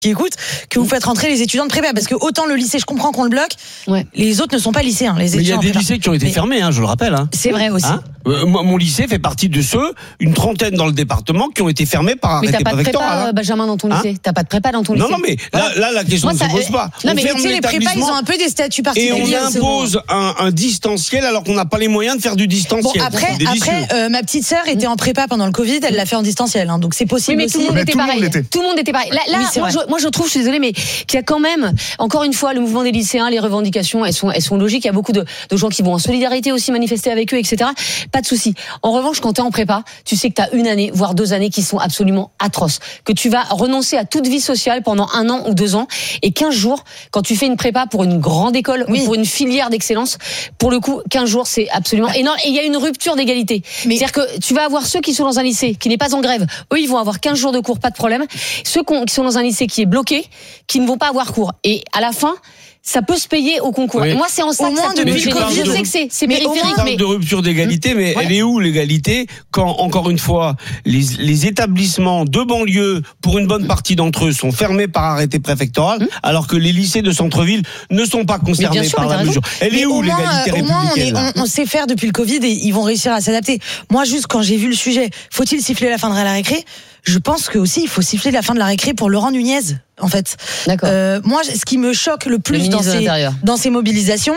qui écoutent, que vous faites rentrer les étudiants de prépa, parce que autant le lycée, je comprends qu'on le bloque, les autres ne sont pas lycéens. Les mais il y a étudiants des lycées qui ont été fermés, je le rappelle. C'est vrai aussi. Moi, mon lycée fait partie de ceux, une trentaine dans le département, qui ont été fermés par arrêté préfectoral. Mais t'as pas de prépa, Benjamin, dans ton lycée. T'as pas de prépa dans ton lycée. Non, mais là, la question ne se pose pas. Non, mais tu sais, les prépas, ils ont un peu des statuts particuliers. Et on impose un distanciel alors qu'on n'a pas les moyens de faire du distanciel. Bon, après, ma petite sœur était en prépa pendant le Covid, elle l'a fait en distanciel, donc c'est possible. Mais tout le monde était pareil. Tout le monde était pareil. Là, moi, je trouve, je suis désolée, mais qu'il y a quand même, encore une fois, le mouvement des lycéens, les revendications, elles sont logiques. Il y a beaucoup de gens qui vont en solidarité aussi manifester avec eux, etc. Pas de souci. En revanche, quand t'es en prépa, tu sais que t'as 1 année, voire 2 années qui sont absolument atroces. Que tu vas renoncer à toute vie sociale pendant 1 an ou 2 ans. Et 15 jours, quand tu fais une prépa pour une grande école ou pour une filière d'excellence, pour le coup, 15 jours, c'est absolument énorme. Et il y a une rupture d'égalité. C'est-à-dire que tu vas avoir ceux qui sont dans un lycée qui n'est pas en grève. Eux, ils vont avoir 15 jours de cours, pas de problème. Ceux qui sont dans un lycée qui est bloqué, qui ne vont pas avoir cours. Et à la fin, ça peut se payer au concours. Et moi, c'est en ça que ça peut me gêner. Je sais que c'est périphérique, mais... On parle de rupture d'égalité, mais elle est où l'égalité quand, encore une fois, les établissements de banlieue, pour une bonne partie d'entre eux, sont fermés par arrêté préfectoral, alors que les lycées de centre-ville ne sont pas concernés par la mesure. Elle est où l'égalité républicaine? Au moins, on sait faire depuis le Covid et ils vont réussir à s'adapter. Moi, juste quand j'ai vu le sujet, faut-il siffler la fin de la récré? Je pense que aussi il faut siffler la fin de la récré pour Laurent Nunez, en fait. D'accord. Moi, ce qui me choque le plus dans ces mobilisations,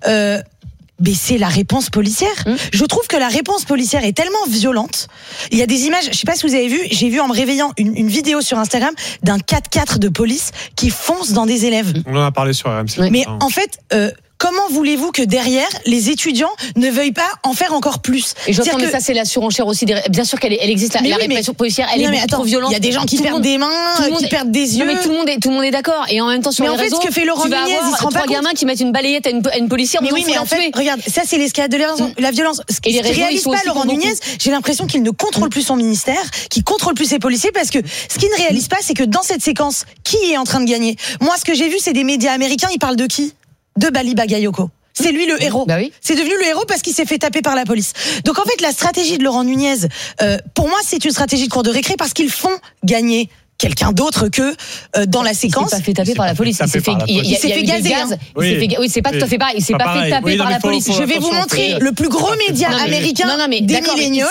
mais c'est la réponse policière. Je trouve que la réponse policière est tellement violente. Il y a des images, je sais pas si vous avez vu, j'ai vu en me réveillant une vidéo sur Instagram d'un 4x4 de police qui fonce dans des élèves. On en a parlé sur RMC. Mais en fait, comment voulez-vous que derrière, les étudiants ne veuillent pas en faire encore plus? Et j'entends, mais ça, c'est la surenchère aussi. Bien sûr qu'elle existe, la répression policière, elle est trop violente. Il y a des gens qui perdent des mains, qui perdent des yeux. Non, mais tout le monde est d'accord. Et en même temps, sur les réseaux, ce que fait Laurent Nunez, il se rend pas compte. 3 gamins qui mettent une balayette à une policière. Mais oui, mais en fait, regarde, ça, c'est l'escalade de la violence. Ce qu'il réalise pas, Laurent Nunez, j'ai l'impression qu'il ne contrôle plus son ministère, qu'il contrôle plus ses policiers, parce que ce qu'il ne réalise pas, c'est que dans cette séquence, qui est en train de gagner? Moi, ce que j'ai vu, c'est des médias américains, ils parlent de qui? De Bali Bagayoko. C'est lui le héros. Bah oui. C'est devenu le héros parce qu'il s'est fait taper par la police. Donc en fait, la stratégie de Laurent Nunez, pour moi, c'est une stratégie de cour de récré parce qu'ils font gagner quelqu'un d'autre que dans la séquence. Il s'est pas fait taper par la police. Il s'est fait gazer. Oui, c'est pas tout à fait pareil. Il s'est pas fait taper par la police. Je vais vous montrer le plus gros média américain des milléniaux.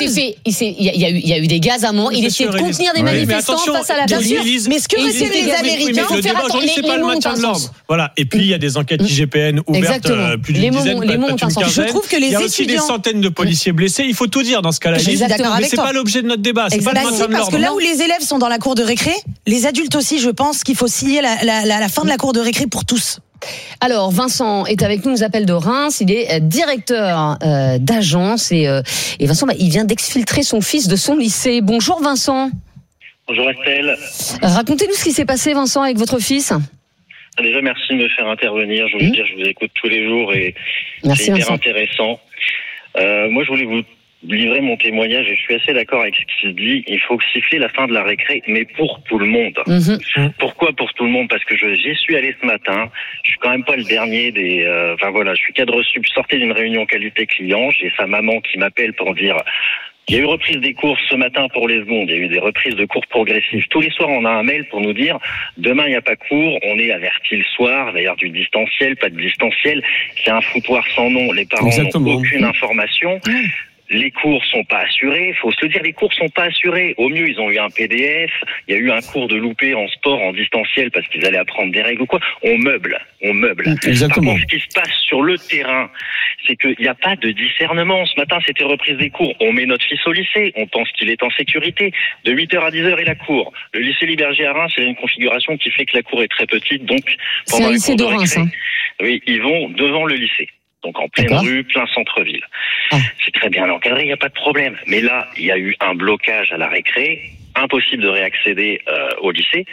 Il y a eu des gaz à mort. Il essayait de contenir des manifestants face à la police. Mais ce que retiennent les Américains, le débat aujourd'hui, c'est pas le maintien de l'ordre. Voilà. Et puis il y a des enquêtes IGPN ouvertes, plus d'une dizaine, plus d'une quinzaine. Je trouve que les il y a aussi des centaines de policiers blessés. Il faut tout dire dans ce cas-là. Mais c'est pas l'objet de notre débat. C'est pas le maintien de l'ordre. Parce que là où les élèves sont dans la cour de récré, les adultes aussi, je pense qu'il faut signer la fin de la cour de récré pour tous. Alors, Vincent est avec nous appelle de Reims. Il est directeur d'agence et Vincent, il vient d'exfiltrer son fils de son lycée. Bonjour Vincent. Bonjour Estelle. Racontez-nous ce qui s'est passé, Vincent, avec votre fils. Déjà, merci de me faire intervenir. Je veux dire, je vous écoute tous les jours et merci, c'est hyper Vincent. Intéressant. Moi, je voulais vous livrer mon témoignage et je suis assez d'accord avec ce qui se dit. Il faut siffler la fin de la récré, mais pour tout le monde. Pourquoi pour tout le monde? Parce que j'y suis allé ce matin. Je suis quand même pas le dernier des. Je suis cadre sup, sorti d'une réunion qualité client. J'ai sa maman qui m'appelle pour dire. Il y a eu reprise des cours ce matin pour les secondes. Il y a eu des reprises de cours progressifs. Tous les soirs, on a un mail pour nous dire demain, il n'y a pas cours. On est averti le soir. D'ailleurs, du distanciel, pas de distanciel. C'est un foutoir sans nom. Les parents n'ont aucune information. Les cours sont pas assurés, faut se le dire, les cours sont pas assurés. Au mieux, ils ont eu un PDF, il y a eu un cours de loupé en sport, en distanciel, parce qu'ils allaient apprendre des règles ou quoi. On meuble. Exactement. Par contre, ce qui se passe sur le terrain, c'est qu'il n'y a pas de discernement. Ce matin, c'était reprise des cours. On met notre fils au lycée, on pense qu'il est en sécurité. De 8h à 10h est la cour. Le lycée Liberger à Reims, c'est une configuration qui fait que la cour est très petite, donc pendant les cours de récré, oui, ils vont devant le lycée. Donc en pleine rue, plein centre-ville. C'est très bien encadré, il n'y a pas de problème. Mais là, il y a eu un blocage à la récré, impossible de réaccéder au lycée.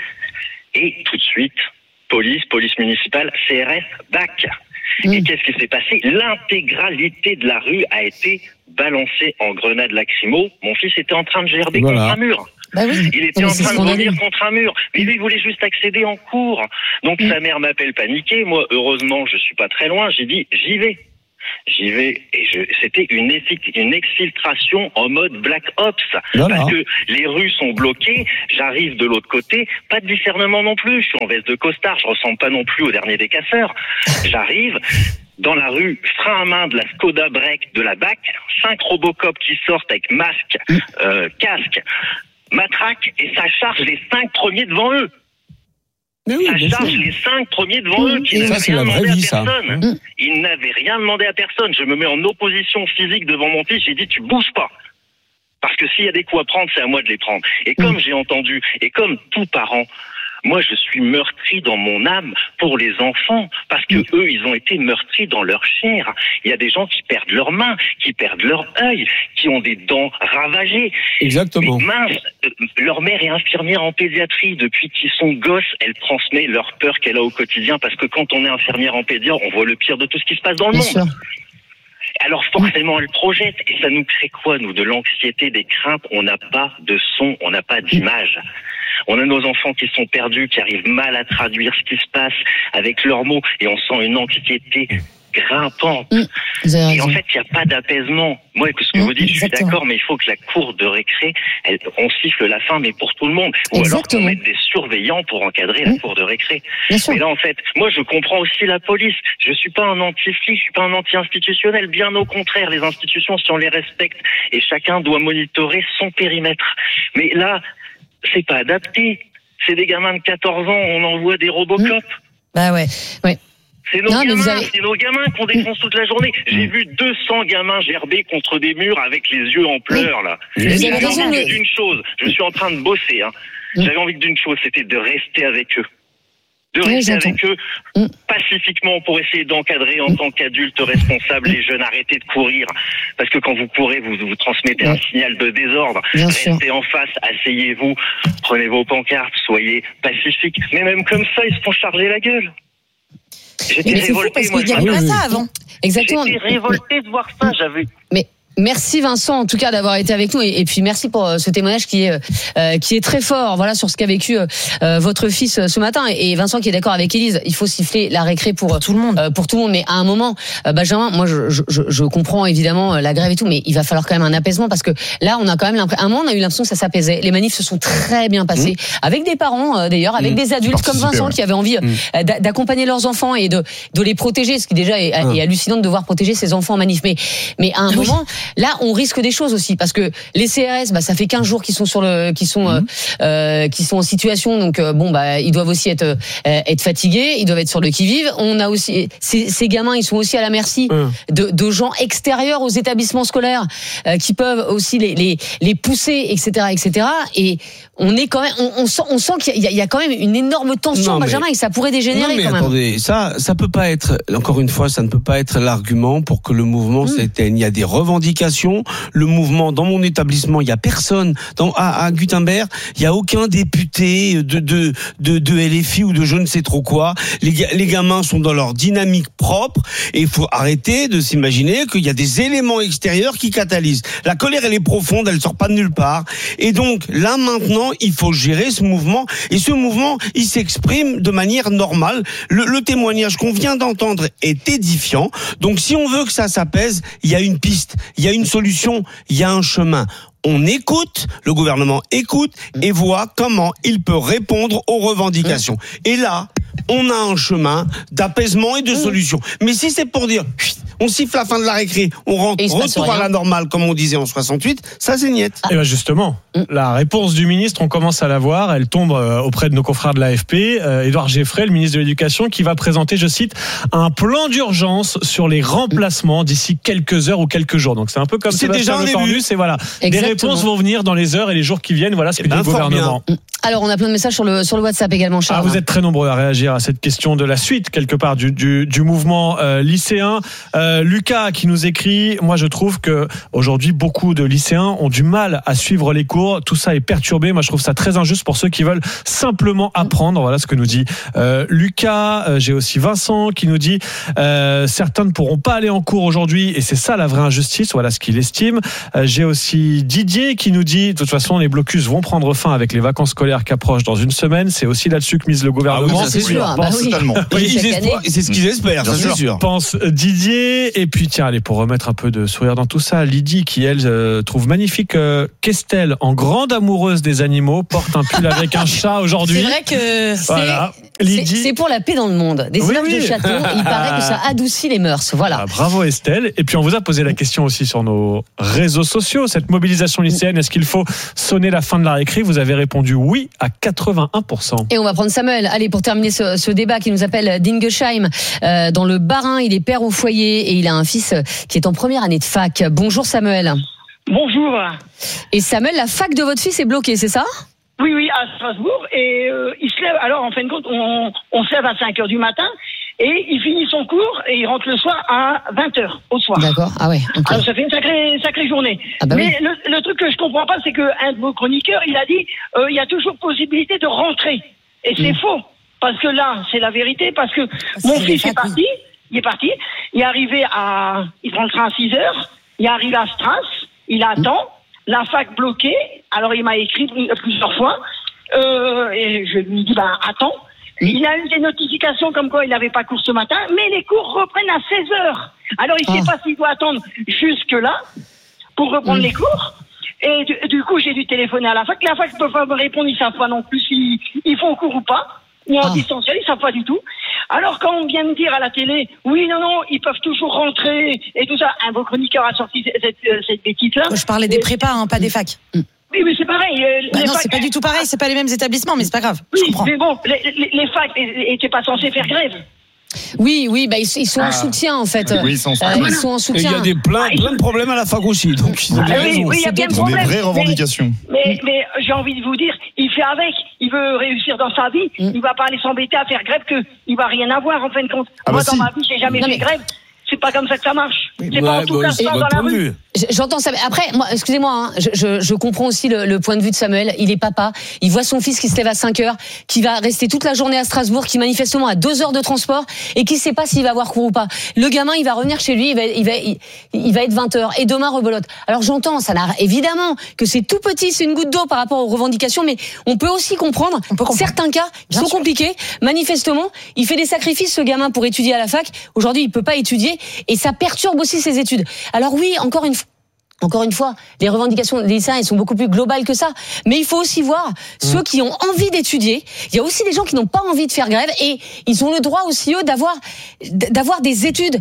Et tout de suite, police municipale, CRS, BAC. Et qu'est-ce qui s'est passé? L'intégralité de la rue a été balancée en grenades lacrymo. Mon fils était en train de gerber contre un mur. Bah oui. Il était en train de vomir contre un mur. Mais lui, il voulait juste accéder en cours. Donc sa mère m'appelle paniquée. Moi, heureusement, je suis pas très loin. J'ai dit, j'y vais. J'y vais et c'était une exfiltration en mode Black Ops. Voilà. Parce que les rues sont bloquées, j'arrive de l'autre côté, pas de discernement non plus, je suis en veste de costard, je ressemble pas non plus au dernier des casseurs. J'arrive dans la rue, frein à main de la Skoda Break de la BAC, 5 Robocop qui sortent avec masque, casque, matraque, et ça charge les 5 premiers devant eux. Oui, ça charge les 5 premiers devant eux qui n'avaient rien demandé à personne. Ils n'avaient rien demandé à personne. Je me mets en opposition physique devant mon fils, j'ai dit tu bouges pas. Parce que s'il y a des coups à prendre, c'est à moi de les prendre. Et comme j'ai entendu, et comme tout parent, moi je suis meurtri dans mon âme pour les enfants, parce que eux ils ont été meurtris dans leur chair. Il y a des gens qui perdent leurs mains, qui perdent leur œil, qui ont des dents ravagées. Exactement. Mais mince, leur mère est infirmière en pédiatrie. Depuis qu'ils sont gosses, elle transmet leur peur qu'elle a au quotidien, parce que quand on est infirmière en pédiatrie, on voit le pire de tout ce qui se passe dans le monde. Sûr. Alors forcément, elle projette, et ça nous crée quoi, nous? De l'anxiété, des craintes. On n'a pas de son, on n'a pas d'image. On a nos enfants qui sont perdus, qui arrivent mal à traduire ce qui se passe avec leurs mots, et on sent une anxiété grimpante. Et en fait, il n'y a pas d'apaisement. Moi, ce que vous dites, je suis d'accord, mais il faut que la cour de récré, on siffle la fin, mais pour tout le monde. Ou alors qu'on mette des surveillants pour encadrer la cour de récré. Mais là, en fait, moi, je comprends aussi la police. Je suis pas un anti-flic, je suis pas un anti-institutionnel. Bien au contraire, les institutions, si on les respecte, et chacun doit monitorer son périmètre. Mais là, c'est pas adapté. C'est des gamins de 14 ans, on envoie des Robocop. Bah ouais. C'est nos gamins qu'on défonce toute la journée. J'ai vu 200 gamins gerber contre des murs avec les yeux en pleurs, là. J'avais envie d'une chose, je suis en train de bosser, hein. J'avais envie d'une chose, c'était de rester avec eux. De rester avec eux pacifiquement pour essayer d'encadrer en tant qu'adulte responsable les jeunes. Arrêtez de courir, parce que quand vous courez, vous transmettez un signal de désordre. Restez en face, asseyez-vous, prenez vos pancartes, soyez pacifiques. Mais même comme ça, ils se font charger la gueule. J'étais révolté, parce qu'il n'y avait pas ça avant. Exactement. J'étais révolté de voir ça. Mais merci Vincent en tout cas d'avoir été avec nous, et puis merci pour ce témoignage qui est très fort, voilà, sur ce qu'a vécu votre fils ce matin. Et Vincent qui est d'accord avec Élise, il faut siffler la récré pour tout le monde, mais à un moment, Benjamin, moi je comprends évidemment la grève et tout, mais il va falloir quand même un apaisement, parce que là on a quand même l'impression, à un moment on a eu l'impression que ça s'apaisait. Les manifs se sont très bien passés, avec des parents d'ailleurs, avec des adultes comme Vincent qui avaient envie d'accompagner leurs enfants et de les protéger, ce qui déjà est hallucinant de devoir protéger ses enfants en manif. Mais à un moment, là, on risque des choses aussi, parce que les CRS, ça fait 15 jours qu'ils sont qui sont en situation, donc ils doivent aussi être fatigués, ils doivent être sur le qui-vive. On a aussi ces gamins, ils sont aussi à la merci de gens extérieurs aux établissements scolaires qui peuvent aussi les pousser, etc. Et on est quand même, on sent qu'il y a quand même une énorme tension, Benjamin, et que ça pourrait dégénérer quand même. Attendez, ça peut pas être, encore une fois, ça ne peut pas être l'argument pour que le mouvement s'éteigne. Il y a des revendications. Le mouvement, dans mon établissement, il y a personne. À Gutenberg, il y a aucun député de LFI ou de je ne sais trop quoi. Les gamins sont dans leur dynamique propre, et il faut arrêter de s'imaginer qu'il y a des éléments extérieurs qui catalysent. La colère, elle est profonde, elle sort pas de nulle part. Et donc, là, maintenant, il faut gérer ce mouvement. Et ce mouvement, il s'exprime de manière normale. Le témoignage qu'on vient d'entendre est édifiant. Donc, si on veut que ça s'apaise, il y a une piste, il y a une solution, il y a un chemin. On écoute, le gouvernement écoute et voit comment il peut répondre aux revendications. Et là, on a un chemin d'apaisement et de solution. Mais si c'est pour dire, on siffle la fin de la récré, on retourne à la normale, comme on disait en 68, ça c'est niette. Et bien justement, la réponse du ministre, on commence à la voir, elle tombe auprès de nos confrères de l'AFP. Édouard Geffray, le ministre de l'Éducation, qui va présenter, je cite, un plan d'urgence sur les remplacements d'ici quelques heures ou quelques jours. Donc c'est un peu comme c'est déjà un début. C'est voilà. Des réponses vont venir dans les heures et les jours qui viennent. Voilà ce que dit le gouvernement. Alors on a plein de messages sur le WhatsApp également, Charles. Vous êtes très nombreux à réagir à cette question de la suite quelque part du mouvement lycéen. Lucas qui nous écrit, moi je trouve que aujourd'hui beaucoup de lycéens ont du mal à suivre les cours. Tout ça est perturbé. Moi je trouve ça très injuste pour ceux qui veulent simplement apprendre. Voilà ce que nous dit Lucas. J'ai aussi Vincent qui nous dit certains ne pourront pas aller en cours aujourd'hui, et c'est ça la vraie injustice. Voilà ce qu'il estime. J'ai aussi Didier qui nous dit de toute façon les blocus vont prendre fin avec les vacances scolaires qui approchent dans une semaine. C'est aussi là-dessus que mise le gouvernement. C'est sûr. C'est ce qu'ils espèrent, c'est sûr. Pense Didier. Et puis tiens, allez, pour remettre un peu de sourire dans tout ça, Lydie qui elle trouve magnifique qu'Estelle, en grande amoureuse des animaux, porte un pull avec un chat aujourd'hui. C'est vrai que voilà. C'est pour la paix dans le monde. Des images de château, il paraît que ça adoucit les mœurs. Voilà. Bravo Estelle. Et puis on vous a posé la question aussi sur nos réseaux sociaux. Cette mobilisation lycéenne, est-ce qu'il faut sonner la fin de la récré ? Vous avez répondu oui à 81%. Et on va prendre Samuel. Allez, pour terminer ce débat qui nous appelle d'Ingesheim, dans le Bas-Rhin, il est père au foyer et il a un fils qui est en première année de fac. Bonjour Samuel. Bonjour. Et Samuel, la fac de votre fils est bloquée, c'est ça ? Oui, à Strasbourg. Et il se lève, alors en fin de compte, on se lève à 5h du matin et il finit son cours et il rentre le soir à 20h au soir. D'accord, ah ouais. Okay. Alors ça fait une sacrée journée. Ah bah mais oui. le truc que je comprends pas, c'est qu'un de vos chroniqueurs, il a dit il y a toujours possibilité de rentrer. Et c'est faux. Parce que là, c'est la vérité, parce que mon fils est parti, il est arrivé il prend le train à 6h, il est arrivé à Stras, il attend. La fac bloquée, alors il m'a écrit plusieurs fois, et je lui dis, attends. Il a eu des notifications comme quoi il n'avait pas cours ce matin, mais les cours reprennent à 16h. Alors il ne sait pas s'il doit attendre jusque-là pour reprendre les cours. Et du coup, j'ai dû téléphoner à la fac. La fac ne peut pas me répondre, ils ne savent pas non plus s'ils font cours ou pas, ou en distanciel, ils ne savent pas du tout. Alors quand on vient me dire à la télé, oui, non, ils peuvent toujours rentrer et tout ça, un beau chroniqueur a sorti cette bêtise-là. Je parlais des prépas, pas des facs. Oui, mais c'est pareil. Non, facs, c'est pas du tout pareil, c'est pas les mêmes établissements, mais c'est pas grave. Oui, mais bon, les facs n'étaient pas censés faire grève. Oui, ils sont en soutien en fait. Oui, ils sont en soutien. Et il y a plein de problèmes à la fac aussi. Donc ils ont des raisons. Oui, il y a bien de problèmes. Des vraies revendications. Mais j'ai envie de vous dire, il fait avec. Il veut réussir dans sa vie. Il va pas aller s'embêter à faire grève qu'il va rien avoir en fin de compte. Moi, dans ma vie, j'ai jamais fait grève. C'est pas comme ça que ça marche. C'est pas en tout cas ça dans la rue. J'entends ça. Après, moi, excusez-moi, je comprends aussi le point de vue de Samuel. Il est papa. Il voit son fils qui se lève à 5h, qui va rester toute la journée à Strasbourg, qui manifestement a 2 heures de transport et qui sait pas s'il va avoir cours ou pas. Le gamin, il va revenir chez lui, il va être 20h et demain rebelote. Alors j'entends, ça n'a évidemment que c'est tout petit, c'est une goutte d'eau par rapport aux revendications, mais on peut aussi comprendre certains cas qui sont compliqués. Manifestement, il fait des sacrifices ce gamin pour étudier à la fac. Aujourd'hui, il peut pas étudier. Et ça perturbe aussi ses études. Alors oui, encore une fois, les revendications des lycéens, elles sont beaucoup plus globales que ça. Mais il faut aussi voir ceux qui ont envie d'étudier. Il y a aussi des gens qui n'ont pas envie de faire grève et ils ont le droit aussi, eux, d'avoir des études,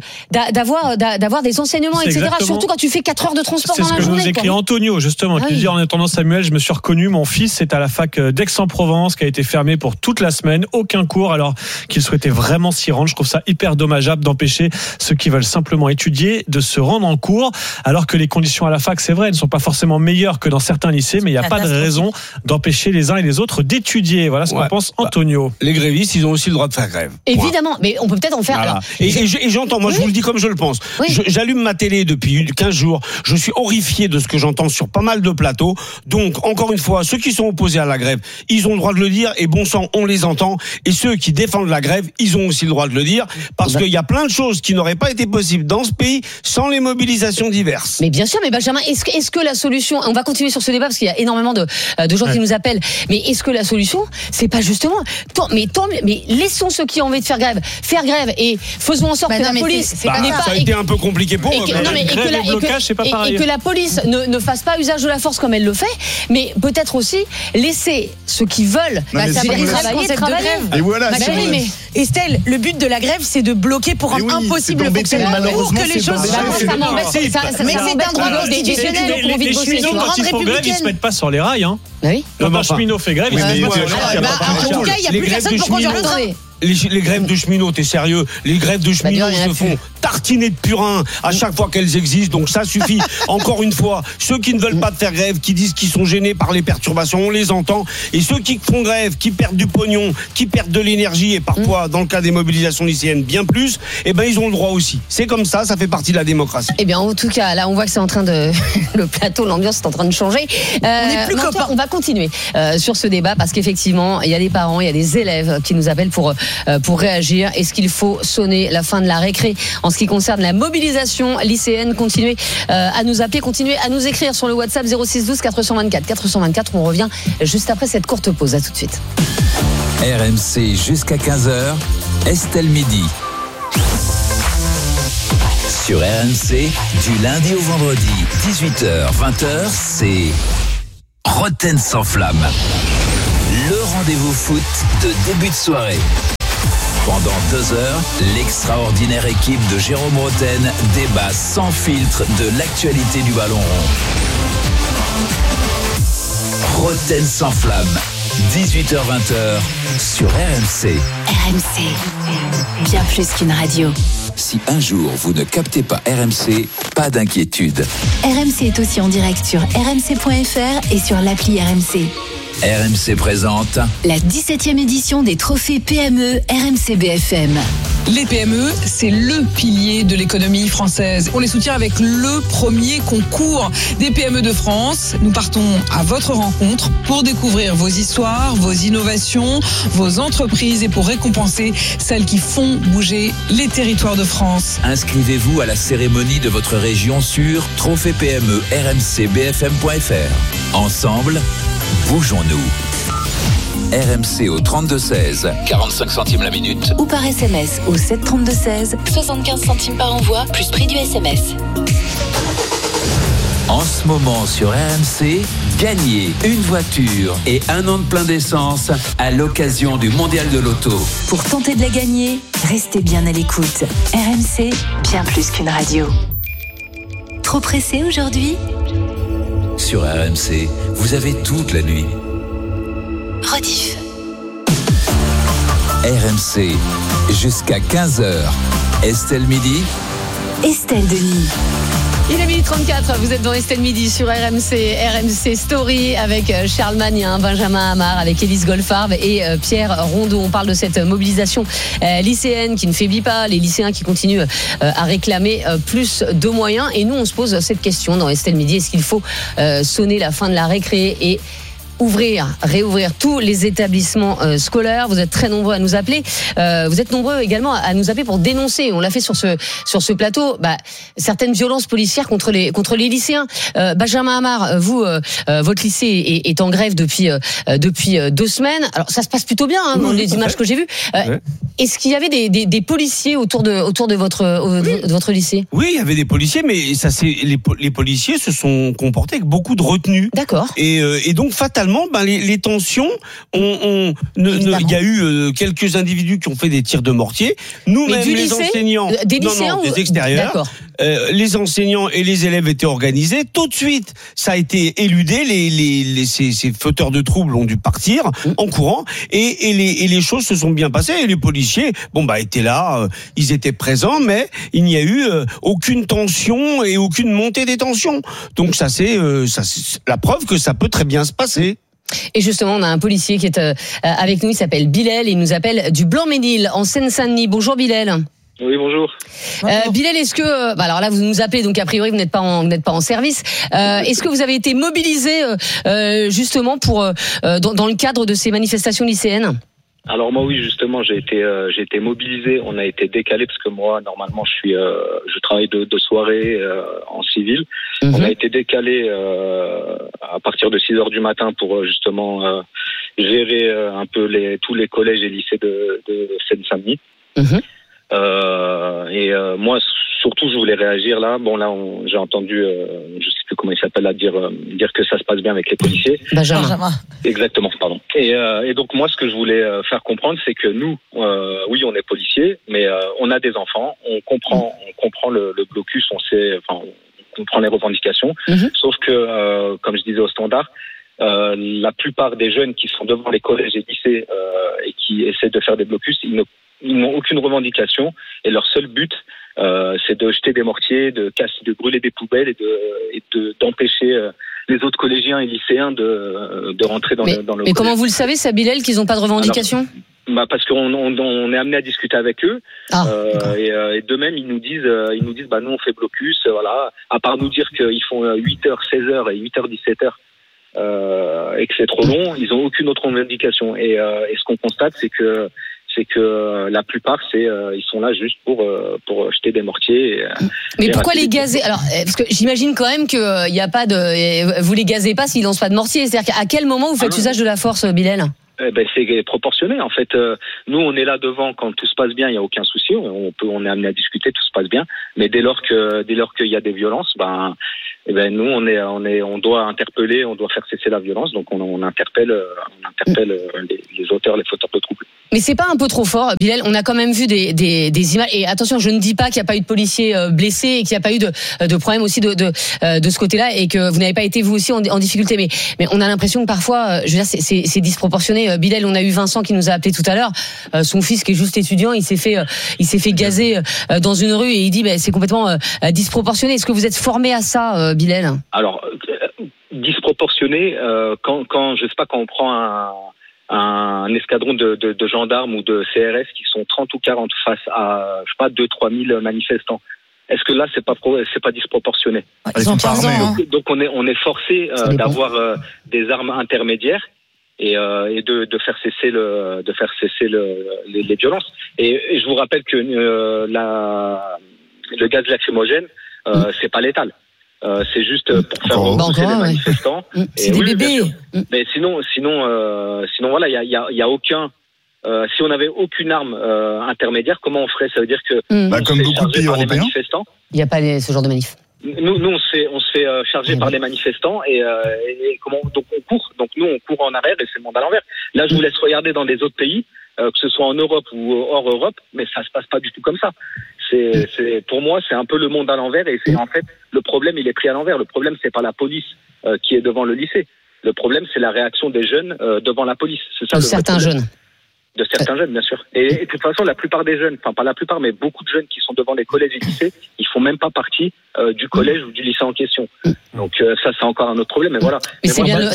d'avoir des enseignements, etc. Surtout quand tu fais 4 heures de transport dans la journée. C'est ce que nous écrit Antonio, justement, qui dit en attendant Samuel, je me suis reconnu, mon fils est à la fac d'Aix-en-Provence qui a été fermée pour toute la semaine, aucun cours alors qu'il souhaitait vraiment s'y rendre. Je trouve ça hyper dommageable d'empêcher ceux qui veulent simplement étudier de se rendre en cours alors que les conditions à la fac, c'est vrai, elles ne sont pas forcément meilleures que dans certains lycées, mais il n'y a pas de raison d'empêcher les uns et les autres d'étudier. Voilà ce qu'en pense Antonio. Les grévistes, ils ont aussi le droit de faire grève. Évidemment, mais on peut peut-être en faire. Voilà. Et j'entends, moi je vous le dis comme je le pense. Oui. J'allume ma télé depuis 15 jours, je suis horrifié de ce que j'entends sur pas mal de plateaux. Donc, encore une fois, ceux qui sont opposés à la grève, ils ont le droit de le dire, et bon sang, on les entend. Et ceux qui défendent la grève, ils ont aussi le droit de le dire, parce qu'il y a plein de choses qui n'auraient pas été possibles dans ce pays sans les mobilisations diverses. Mais bien sûr, mais Benjamin, est-ce que la solution, on va continuer sur ce débat parce qu'il y a énormément de gens qui nous appellent, mais est-ce que la solution, c'est pas justement, mais laissons ceux qui ont envie de faire grève et faisons en sorte que la police ça a été un peu compliqué pour eux. Et que la police ne fasse pas usage de la force comme elle le fait, mais peut-être aussi laisser ceux qui veulent travailler. Et voilà. Mais Estelle, le but de la grève, c'est de bloquer pour un impossible fonctionnement pour que les choses mais c'est un droit constitutionnel. Les cheminots, quand ils font grève, ils se mettent pas sur les rails. Quand un cheminot fait grève, en tout cas, il n'y a plus personne pour conduire le train. Les grèves de cheminots, t'es sérieux? Les grèves de cheminots se font tartiner de purin à chaque fois qu'elles existent, donc ça suffit. Encore une fois, ceux qui ne veulent pas faire grève, qui disent qu'ils sont gênés par les perturbations, on les entend. Et ceux qui font grève, qui perdent du pognon, qui perdent de l'énergie, et parfois, dans le cas des mobilisations lycéennes, bien plus, ils ont le droit aussi. C'est comme ça fait partie de la démocratie. Eh bien, en tout cas, là, on voit que c'est en train de... le plateau, l'ambiance est en train de changer. On va continuer sur ce débat, parce qu'effectivement, il y a des parents, il y a des élèves qui nous appellent pour réagir. Est-ce qu'il faut sonner la fin de la récré en ce qui concerne la mobilisation lycéenne? Continuez à nous appeler, continuez à nous écrire sur le WhatsApp 06 12 424 424. On revient juste après cette courte pause. À tout de suite. RMC jusqu'à 15h, Estelle Midi. Sur RMC, du lundi au vendredi, 18h-20h, c'est Roten sans flamme. Le rendez-vous foot de début de soirée. Pendant 2 heures, l'extraordinaire équipe de Jérôme Roten débat sans filtre de l'actualité du ballon rond. Roten sans flamme, 18h-20h sur RMC. RMC, bien plus qu'une radio. Si un jour vous ne captez pas RMC, pas d'inquiétude. RMC est aussi en direct sur rmc.fr et sur l'appli RMC. RMC présente la 17e édition des trophées PME RMC BFM. Les PME, c'est le pilier de l'économie française. On les soutient avec le premier concours des PME de France. Nous partons à votre rencontre pour découvrir vos histoires, vos innovations, vos entreprises et pour récompenser celles qui font bouger les territoires de France. Inscrivez-vous à la cérémonie de votre région sur trophée-PME rmcbfm.fr. Ensemble, bougeons-nous. RMC au 32-16, 45 centimes la minute. Ou par SMS au 732-16, 75 centimes par envoi, plus prix du SMS. En ce moment sur RMC, gagnez une voiture et 1 an de plein d'essence à l'occasion du Mondial de l'Auto. Pour tenter de la gagner, restez bien à l'écoute. RMC, bien plus qu'une radio. Trop pressé aujourd'hui ? Sur RMC, vous avez toute la nuit. Rediff. RMC, jusqu'à 15h. Estelle Midi. Estelle Denis. Il est 12h34, vous êtes dans Estelle Midi sur RMC Story avec Charles Magnin, Benjamin Hamar, avec Élise Goldfarb et Pierre Rondeau. On parle de cette mobilisation lycéenne qui ne faiblit pas, les lycéens qui continuent à réclamer plus de moyens. Et nous, on se pose cette question dans Estelle Midi, est-ce qu'il faut sonner la fin de la récré et réouvrir tous les établissements scolaires? Vous êtes très nombreux à nous appeler. Vous êtes nombreux également à nous appeler pour dénoncer. On l'a fait sur ce plateau. Certaines violences policières contre les lycéens. Benjamin Hamar, vous, votre lycée est en grève depuis 2 semaines. Alors ça se passe plutôt bien dans les images que j'ai vues. Est-ce qu'il y avait des policiers autour de votre lycée? Oui, il y avait des policiers, mais les policiers se sont comportés avec beaucoup de retenue. D'accord. Et donc fatalement, les tensions il y a eu quelques individus qui ont fait des tirs de mortier. Nous-mêmes, les enseignants, des lycéens des extérieurs. D'accord. Les enseignants et les élèves étaient organisés. Tout de suite, ça a été éludé. Ces fauteurs de troubles ont dû partir en courant et les choses se sont bien passées. Et les policiers, étaient là, ils étaient présents, mais il n'y a eu aucune tension et aucune montée des tensions. Donc ça c'est la preuve que ça peut très bien se passer. Et justement, on a un policier qui est avec nous, il s'appelle Bilal, il nous appelle du Blanc-Ménil, en Seine-Saint-Denis. Bonjour Bilal. Oui, bonjour. Bilal, est-ce que, alors là, vous nous appelez, donc a priori, vous n'êtes pas en service. Est-ce que vous avez été mobilisé justement pour dans le cadre de ces manifestations lycéennes? Alors moi oui, justement, j'ai été mobilisé. On a été décalé parce que moi normalement je travaille de soirée en civil. On a été décalé à partir de 6h du matin pour justement gérer un peu tous les collèges et lycées de Seine-Saint-Denis. Moi surtout je voulais réagir là. J'ai entendu je sais plus comment il s'appelle là dire que ça se passe bien avec les policiers. Benjamin. Exactement, pardon. Et donc moi ce que je voulais faire comprendre c'est que nous oui on est policiers mais on a des enfants, on comprend le blocus, on comprend les revendications, sauf que comme je disais au standard, la plupart des jeunes qui sont devant les collèges et lycées et qui essaient de faire des blocus, ils n'ont aucune revendication et leur seul but c'est de jeter des mortiers, de brûler des poubelles et d'empêcher les autres collégiens et lycéens de rentrer dans le Mais comment vous le savez, ça, Bilal, qu'ils n'ont pas de revendication? Parce qu'on est amené à discuter avec eux et d'eux-mêmes ils nous disent nous on fait blocus, voilà, à part nous dire qu'ils font 8h, 16h et 8h, 17h et que c'est trop long, ils n'ont aucune autre revendication et ce qu'on constate c'est que la plupart ils sont là juste pour jeter des mortiers. Mais pourquoi les gazer? Alors parce que j'imagine quand même que il y a pas de, vous les gazez pas s'ils lancent pas de mortier. C'est-à-dire qu'à quel moment vous faites usage de la force, Bilal? c'est proportionné. En fait, nous, on est là devant quand tout se passe bien, il n'y a aucun souci. On est amené à discuter, tout se passe bien. Mais dès lors qu'il y a des violences, nous, on doit interpeller, on doit faire cesser la violence. Donc, on interpelle les auteurs, les fauteurs de troubles. Mais c'est pas un peu trop fort, Bilal? On a quand même vu des images. Et attention, je ne dis pas qu'il n'y a pas eu de policiers blessés et qu'il n'y a pas eu de problème aussi de ce côté-là et que vous n'avez pas été vous aussi en difficulté. Mais on a l'impression que parfois, je veux dire, c'est disproportionné. Bilal, on a eu Vincent qui nous a appelé tout à l'heure. Son fils qui est juste étudiant, il s'est fait gazer dans une rue et il dit, c'est complètement disproportionné. Est-ce que vous êtes formé à ça, Bilal? Alors, disproportionné, quand on prend un escadron de gendarmes ou de CRS qui sont 30 ou 40 face à, 2-3 000 manifestants. Est-ce que là, c'est pas disproportionné? Ils ont 15 ans. Donc on est forcé d'avoir des armes intermédiaires et de faire cesser les violences. Et je vous rappelle que le gaz lacrymogène, c'est pas létal. C'est juste pour faire repousser les manifestants. C'est des bébés. Mais sinon, voilà, il y a aucun. Si on n'avait aucune arme intermédiaire, comment on ferait? Ça veut dire que comme beaucoup de pays européens, il n'y a pas ce genre de manif. Nous, on se fait charger par les manifestants et donc on court. Donc nous, on court en arrière et c'est le monde à l'envers. Là, je vous laisse regarder dans les autres pays, que ce soit en Europe ou hors Europe, mais ça se passe pas du tout comme ça. Pour moi, c'est un peu le monde à l'envers et c'est en fait le problème, il est pris à l'envers. Le problème, c'est pas la police qui est devant le lycée. Le problème, c'est la réaction des jeunes devant la police. C'est ça. De certains jeunes. De certains jeunes, bien sûr. Et de toute façon, la plupart des jeunes, enfin pas la plupart, mais beaucoup de jeunes qui sont devant les collèges et lycées, ils font même pas partie du collège ou du lycée en question. Donc ça, c'est encore un autre problème. Mais voilà. Mais c'est bien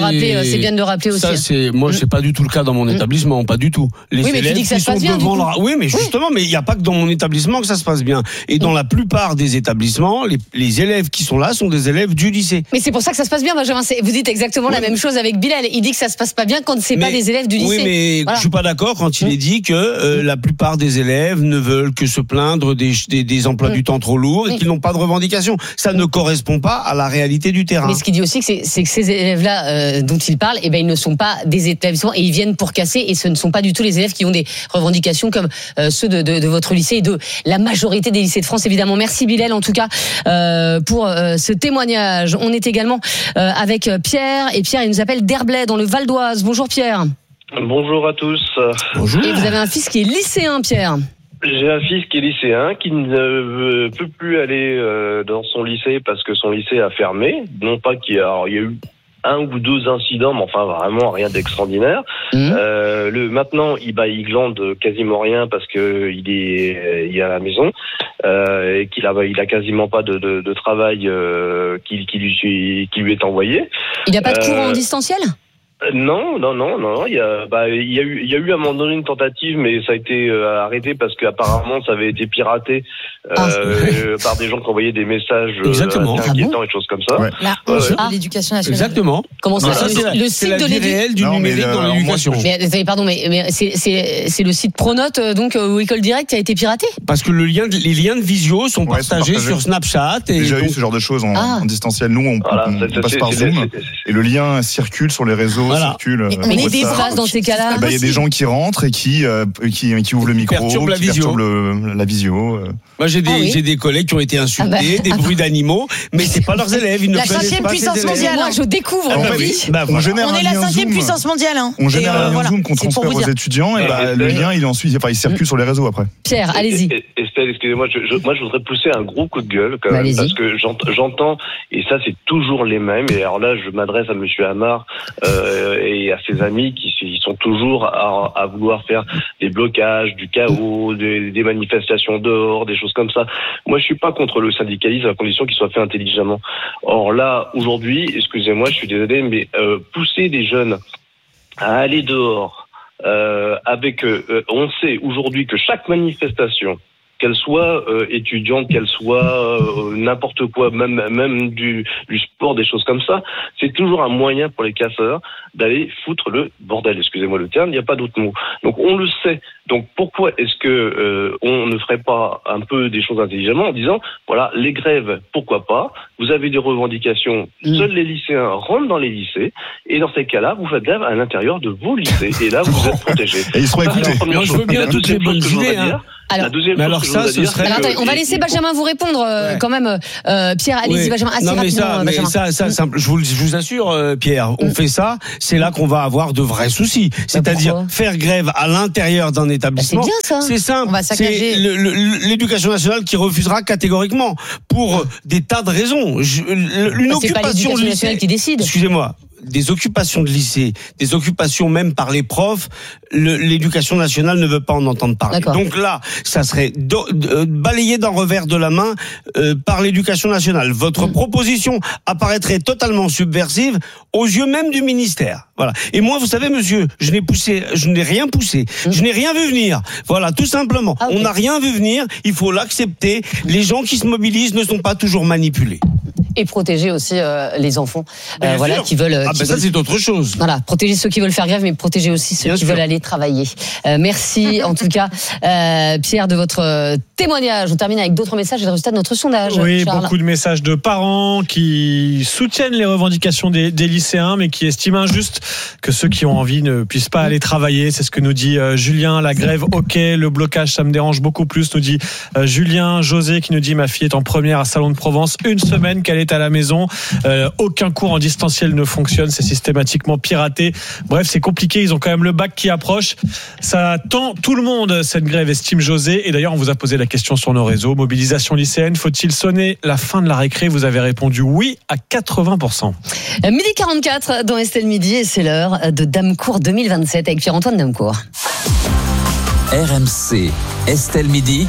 de le rappeler aussi. Ça, moi, c'est pas du tout le cas dans mon établissement, pas du tout. Les élèves mais tu dis que ça se passe bien. Oui, mais justement, mais il n'y a pas que dans mon établissement que ça se passe bien. Et dans la plupart des établissements, les élèves qui sont là sont des élèves du lycée. Mais c'est pour ça que ça se passe bien, Benjamin. Vous dites exactement la même chose avec Bilal. Il dit que ça se passe pas bien quand c'est pas des élèves du lycée. Oui, mais je suis pas d'accord quand il est dit que la plupart des élèves ne veulent que se plaindre des emplois du temps trop lourds et qu'ils n'ont pas de revendications. Ça ne correspond pas à la réalité du terrain. Mais ce qu'il dit aussi, c'est que ces élèves-là dont il parle, ils ne sont pas des établissements et ils viennent pour casser et ce ne sont pas du tout les élèves qui ont des revendications comme ceux de votre lycée et de la majorité des lycées de France, évidemment. Merci Bilal, en tout cas, pour ce témoignage. On est également avec Pierre et Pierre, il nous appelle d'Herblay dans le Val d'Oise. Bonjour Pierre. Bonjour à tous. Bonjour. Et vous avez un fils qui est lycéen, Pierre. J'ai un fils qui est lycéen, qui ne peut plus aller dans son lycée parce que son lycée a fermé. Non pas il y a eu 1 ou 2 incidents, mais enfin vraiment rien d'extraordinaire. Maintenant, il glande quasiment rien parce que il est à la maison et qu'il a quasiment pas de travail qui lui est envoyé. Il n'y a pas de cours en distanciel? Non. Il y a eu à un moment donné une tentative, mais ça a été arrêté parce qu'apparemment ça avait été piraté par des gens qui envoyaient des messages inquiétants et choses comme ça. Ouais. L'éducation nationale. Exactement. Comment ça, le site de réel du numérique dans l'éducation. Mais pardon, mais c'est le site Pronote donc ou École Directe qui a été piraté? Parce que les liens de visio sont partagés sur Snapchat. Et déjà eu ce genre de choses en distanciel. Nous, on passe par Zoom et le lien circule sur les réseaux. Circule. Mais il y a des phrases dans ces cas-là. Il y a des gens qui rentrent et qui ouvrent le micro, qui perturbent la visio. Moi, j'ai des collègues qui ont été insultés, des bruits d'animaux, mais c'est pas leurs élèves. Ils ne connaissent pas ces élèves. La 5e puissance mondiale. Moi, je découvre. On est la 5e puissance mondiale. On génère un lien Zoom qu'on transfère aux étudiants et le lien, il circule sur les réseaux après. Pierre, allez-y. Estelle, excusez-moi, moi, je voudrais pousser un gros coup de gueule quand même, parce que j'entends, et ça, c'est toujours les mêmes. Et alors là, je m'adresse à Monsieur Amar et à ses amis qui sont toujours à vouloir faire des blocages, du chaos, des manifestations dehors, des choses comme ça. Moi, je suis pas contre le syndicalisme à condition qu'il soit fait intelligemment. Or là, aujourd'hui, excusez-moi, je suis désolé, mais pousser des jeunes à aller dehors on sait aujourd'hui que chaque manifestation, qu'elle soit étudiante, qu'elle soit n'importe quoi, même du sport, des choses comme ça, c'est toujours un moyen pour les casseurs d'aller foutre le bordel. Excusez-moi le terme, il n'y a pas d'autre mot. Donc on le sait Donc pourquoi est-ce que on ne ferait pas un peu des choses intelligemment en disant voilà, les grèves, pourquoi pas, vous avez des revendications, seuls les lycéens rentrent dans les lycées, et dans ces cas-là, vous faites grève à l'intérieur de vos lycées, et là vous êtes protégés. Et ils seront écoutés. Je veux bien toutes les bonnes idées. Alors ça, ce serait. On va laisser Benjamin vous répondre quand même. Pierre, allez-y, Benjamin. Assez rapidement, ça, je vous assure, Pierre, on fait ça, c'est là qu'on va avoir de vrais soucis. C'est-à-dire faire grève à l'intérieur d'un établissement. C'est bien ça. C'est simple. C'est l'éducation nationale qui refusera catégoriquement pour des tas de raisons. Une occupation de lycée qui décide. Excusez-moi. Des occupations de lycée, des occupations même par les profs, l'éducation nationale ne veut pas en entendre parler. D'accord. Donc là, ça serait balayé d'un revers de la main par l'éducation nationale. Votre proposition apparaîtrait totalement subversive aux yeux même du ministère. Voilà. Et moi, vous savez, monsieur, je n'ai rien poussé. Je n'ai rien vu venir. Voilà, tout simplement. On n'a rien vu venir. Il faut l'accepter. Les gens qui se mobilisent ne sont pas toujours manipulés. Et protéger aussi les enfants, qui veulent. Ça c'est autre chose. Voilà, protéger ceux qui veulent faire grève, mais protéger aussi ceux qui veulent aller travailler. Merci en tout cas, Pierre, de votre témoignage. On termine avec d'autres messages et le résultat de notre sondage. Oui, Charles. Beaucoup de messages de parents qui soutiennent les revendications des lycéens, mais qui estiment injuste que ceux qui ont envie ne puissent pas aller travailler. C'est ce que nous dit Julien. La grève, ok, le blocage, ça me dérange beaucoup plus, nous dit Julien. José qui nous dit ma fille est en première à Salon de Provence, une semaine qu'elle est à la maison, aucun cours en distanciel ne fonctionne, c'est systématiquement piraté. Bref, c'est compliqué, ils ont quand même le bac qui approche. Ça tend tout le monde, cette grève, estime José. Et d'ailleurs, on vous a posé la question sur nos réseaux. Mobilisation lycéenne, faut-il sonner la fin de la récré? Vous avez répondu oui à 80%. Midi 44 dans Estelle Midi, et c'est l'heure de Damecourt 2027 avec Pierre-Antoine Damecourt. RMC, Estelle Midi,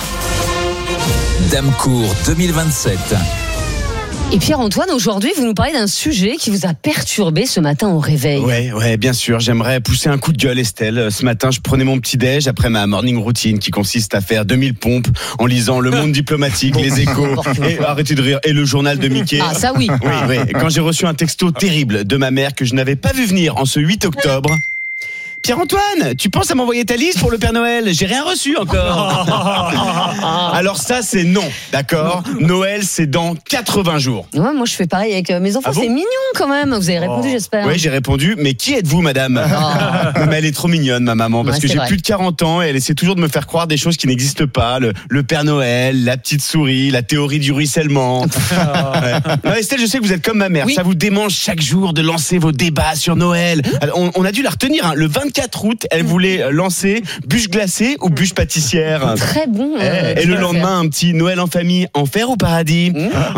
Damecourt 2027. Et Pierre-Antoine, aujourd'hui, vous nous parlez d'un sujet qui vous a perturbé ce matin au réveil. Ouais, bien sûr. J'aimerais pousser un coup de gueule, Estelle. Ce matin, je prenais mon petit-déj après ma morning routine qui consiste à faire 2000 pompes en lisant Le Monde diplomatique, Les Échos, et arrêtez de rire, et le journal de Mickey. Ah, ça oui. Oui. Quand j'ai reçu un texto terrible de ma mère que je n'avais pas vu venir en ce 8 octobre. Pierre-Antoine, tu penses à m'envoyer ta liste pour le Père Noël? J'ai rien reçu encore. Alors ça, c'est non, d'accord? Noël, c'est dans 80 jours. Ouais, moi je fais pareil avec mes enfants, c'est mignon quand même. Vous avez répondu, j'espère. Oui, j'ai répondu, mais qui êtes-vous, madame? Mais elle est trop mignonne, ma maman, parce que j'ai plus de 40 ans et elle essaie toujours de me faire croire des choses qui n'existent pas. Le Père Noël, la petite souris, la théorie du ruissellement. Non, Estelle, je sais que vous êtes comme ma mère. Oui. Ça vous démange chaque jour de lancer vos débats sur Noël. Alors, on a dû la retenir, hein. Le 24 août, elle voulait lancer bûche glacée ou bûche pâtissière. Très bon. Et le lendemain, un petit Noël en famille, enfer ou paradis.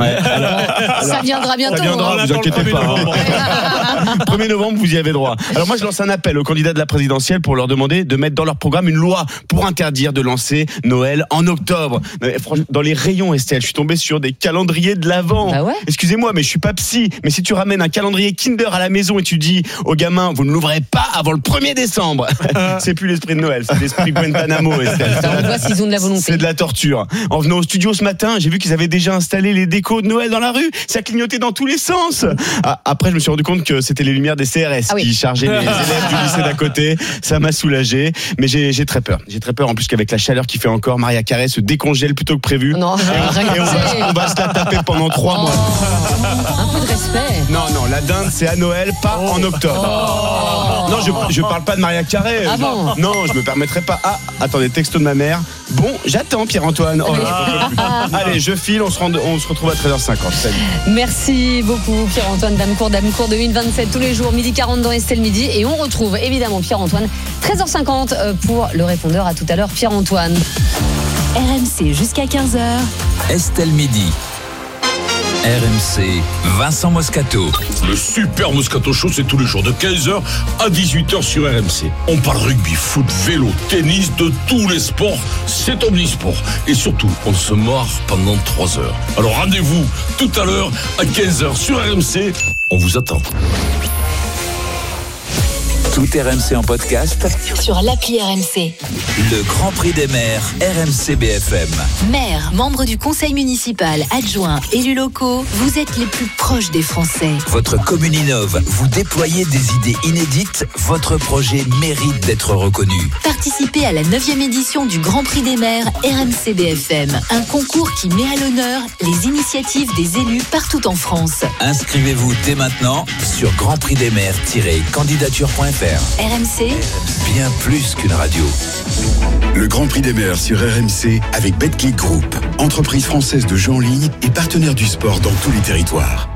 Ça viendra bientôt. Ça viendra, vous inquiétez pas. 1er novembre, vous y avez droit. Alors moi, je lance un appel aux candidats de la présidentielle pour leur demander de mettre dans leur programme une loi pour interdire de lancer Noël en octobre. Dans les rayons, Estelle, je suis tombé sur des calendriers de l'Avent. Ah ouais? Excusez-moi, mais je suis pas psy. Mais si tu ramènes un calendrier Kinder à la maison et tu dis aux gamins, vous ne l'ouvrez pas avant le 1er décembre, c'est plus l'esprit de Noël, c'est l'esprit Guantanamo, Estelle. On voit s'ils ont de la volonté. C'est de la torture. En venant au studio ce matin, j'ai vu qu'ils avaient déjà installé les décos de Noël dans la rue. Ça clignotait dans tous les sens. Après, je me suis rendu compte que c'était les lumières des CRS qui chargeaient les élèves du lycée d'à côté. Ça m'a soulagé. Mais j'ai très peur. J'ai très peur en plus qu'avec la chaleur qu'il fait encore, Maria Carré se décongèle plutôt que prévu. Non, et on va se la taper pendant 3 mois. Un peu de respect. Non, la dinde, c'est à Noël, pas en octobre. Non, je parle pas de Maria Carré. Ah bon? Non, je me permettrai pas. Ah, attendez, texto de ma mère. Bon, j'attends Pierre-Antoine. Allez, je file, on se retrouve à 13h50. Salut. Merci beaucoup Pierre-Antoine Damecourt 2027 tous les jours, midi 40 dans Estelle Midi. Et on retrouve évidemment Pierre-Antoine 13h50 pour le répondeur. À tout à l'heure Pierre-Antoine. RMC jusqu'à 15h. Estelle Midi. RMC, Vincent Moscato. Le Super Moscato Show, c'est tous les jours de 15h à 18h sur RMC. On parle rugby, foot, vélo, tennis, de tous les sports. C'est omnisport. Et surtout, on se marre pendant 3 heures. Alors rendez-vous tout à l'heure à 15h sur RMC. On vous attend. Tout RMC en podcast sur l'appli RMC. Le Grand Prix des maires RMC BFM. Maires, membres du conseil municipal, adjoints, élus locaux, vous êtes les plus proches des Français. Votre commune innove, vous déployez des idées inédites, votre projet mérite d'être reconnu. Participez à la 9e édition du Grand Prix des maires RMC BFM, un concours qui met à l'honneur les initiatives des élus partout en France. Inscrivez-vous dès maintenant sur grandprixdesmaires-candidature.fr. RMC, bien plus qu'une radio. Le Grand Prix des maires sur RMC avec Betclic Group, entreprise française de jeux en ligne et partenaire du sport dans tous les territoires.